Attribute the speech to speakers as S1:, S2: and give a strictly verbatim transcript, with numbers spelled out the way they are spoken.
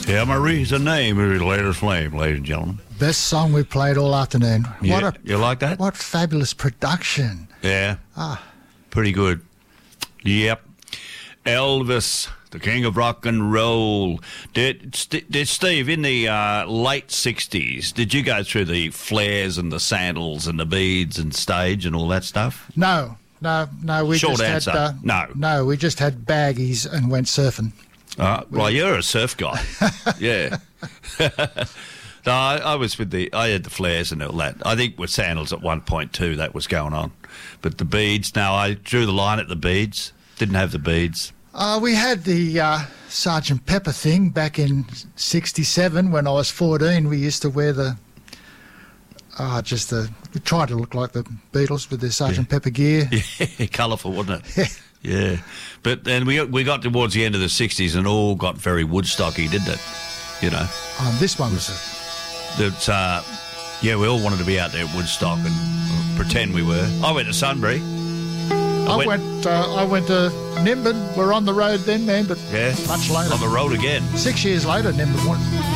S1: Yeah, Marie's a name. Let her flame, ladies and gentlemen.
S2: Best song we played all afternoon.
S1: Yeah,
S2: What a,
S1: you like that?
S2: What fabulous production.
S1: Yeah.
S2: Ah.
S1: Pretty good. Yep. Elvis, the king of rock and roll. Did, did Steve, in the uh, late sixties, did you go through the flares and the sandals and the beads and stage and all that stuff?
S2: No, no, no. We
S1: Short
S2: just
S1: answer,
S2: had, uh,
S1: no.
S2: No, we just had baggies and went surfing.
S1: Uh, well, you're a surf guy. Yeah. No, I, I was with the, I had the flares and all that. I think with sandals at one point too, that was going on. But the beads, no, I drew the line at the beads. Didn't have the beads.
S2: Uh, we had the uh, Sergeant Pepper thing back in sixty-seven when I was fourteen. We used to wear the, uh, just the, we tried to look like the Beatles with their Sergeant
S1: Yeah.
S2: Pepper gear.
S1: Yeah, colourful, wasn't it? Yeah. But then we got, we got towards the end of the sixties and all got very Woodstocky, didn't it? You know.
S2: Um, this one was a...
S1: That, uh, yeah, we all wanted to be out there at Woodstock and pretend we were. I went to Sunbury.
S2: I went, went uh, I went to Nimbin. We're on the road then, man, but
S1: Yeah.
S2: much later.
S1: On the road again.
S2: Six years later, Nimbin went.